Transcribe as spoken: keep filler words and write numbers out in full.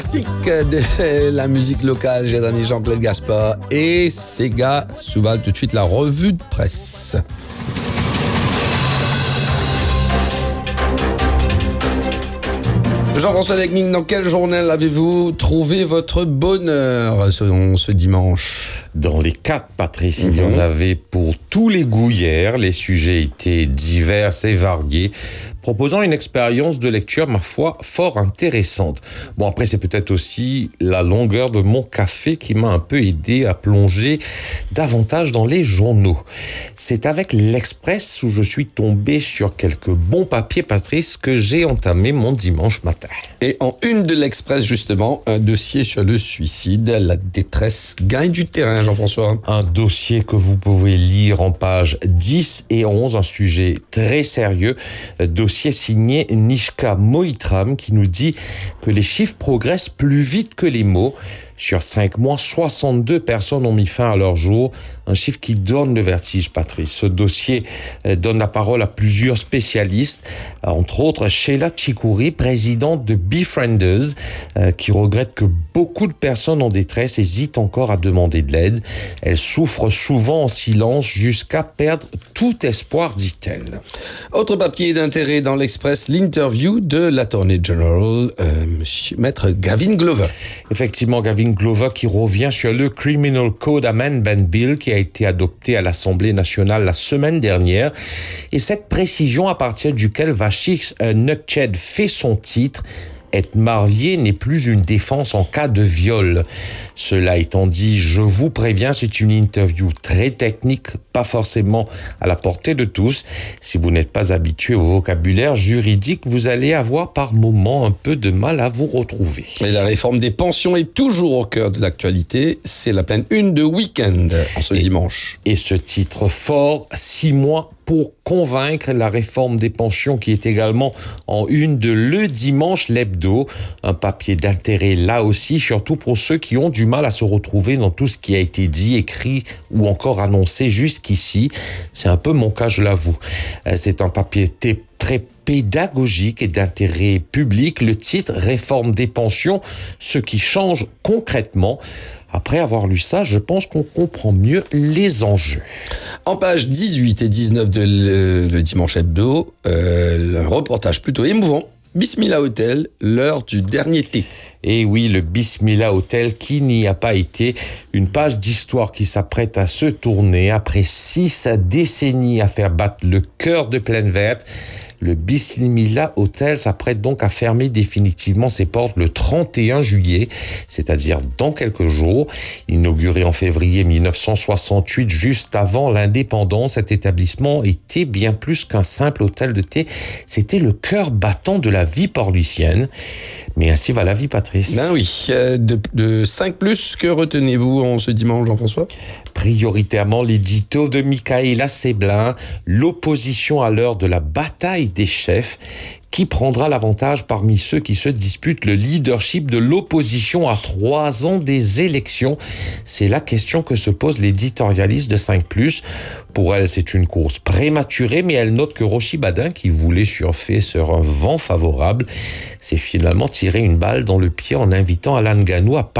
Classique de la musique locale, j'ai ami Jean-Claude Gaspard et Sega Souval. Tout de suite la revue de presse. Jean-François Lechning, dans quel journal avez-vous trouvé votre bonheur ce, ce dimanche? Dans les quatre, Patrice, il y Mmh. en avait pour tous les goûts hier. Les sujets étaient divers et variés, proposant une expérience de lecture, ma foi, fort intéressante. Bon, après, c'est peut-être aussi la longueur de mon café qui m'a un peu aidé à plonger davantage dans les journaux. C'est avec l'Express où je suis tombé sur quelques bons papiers, Patrice, que j'ai entamé mon dimanche matin. Et en une de l'Express, justement, un dossier sur le suicide. La détresse gagne du terrain, Jean-François. Un dossier que vous pouvez lire en pages dix et onze, un sujet très sérieux. Dossier signé Nishka Moitram qui nous dit que les chiffres progressent plus vite que les mots. Sur cinq mois, soixante-deux personnes ont mis fin à leur jour. Un chiffre qui donne le vertige, Patrice. Ce dossier donne la parole à plusieurs spécialistes, entre autres Sheila Chikouri, présidente de Befrienders, qui regrette que beaucoup de personnes en détresse hésitent encore à demander de l'aide. Elles souffrent souvent en silence jusqu'à perdre tout espoir, dit-elle. Autre papier d'intérêt dans l'Express, l'interview de l'Attorney General, euh, monsieur, maître Gavin Glover. Effectivement, Gavin Glover qui revient sur le Criminal Code Amendment Bill qui a été adopté à l'Assemblée nationale la semaine dernière. Et cette précision à partir duquel Vashik Nutched fait son titre, être marié n'est plus une défense en cas de viol. Cela étant dit, je vous préviens, c'est une interview très technique, pas forcément à la portée de tous. Si vous n'êtes pas habitué au vocabulaire juridique, vous allez avoir par moments un peu de mal à vous retrouver. Et la réforme des pensions est toujours au cœur de l'actualité. C'est la pleine une de week-end en ce et, dimanche. Et ce titre fort, six mois pour convaincre, la réforme des pensions qui est également en une de Le Dimanche l'Hebdo. Un papier d'intérêt là aussi, surtout pour ceux qui ont du mal à se retrouver dans tout ce qui a été dit, écrit ou encore annoncé jusqu'ici. C'est un peu mon cas, je l'avoue. C'est un papier t- très pédagogique et d'intérêt public. Le titre, Réforme des pensions, ce qui change concrètement. Après avoir lu ça, je pense qu'on comprend mieux les enjeux. En page dix-huit et dix-neuf de Le, le Dimanche Hebdo, euh, un reportage plutôt émouvant. Bismillah Hotel, l'heure du dernier thé. Et oui, le Bismillah Hotel, qui n'y a pas été, une page d'histoire qui s'apprête à se tourner après six décennies à faire battre le cœur de Plaine Verte. Le Bismillah Hotel s'apprête donc à fermer définitivement ses portes le trente et un juillet, c'est-à-dire dans quelques jours. Inauguré en février mille neuf cent soixante-huit, juste avant l'indépendance, cet établissement était bien plus qu'un simple hôtel de thé. C'était le cœur battant de la vie port-lucienne. Mais ainsi va la vie, Patrice. Ben oui, de, de cinq plus, que retenez-vous en ce dimanche, Jean-François? Prioritairement l'édito de Michaela Seblin, l'opposition à l'heure de la bataille des chefs, qui prendra l'avantage parmi ceux qui se disputent le leadership de l'opposition à trois ans des élections. C'est la question que se pose l'éditorialiste de cinq plus. Pour elle, c'est une course prématurée, mais elle note que Rochi Badin, qui voulait surfer sur un vent favorable, s'est finalement tiré une balle dans le pied en invitant Alan Ganou à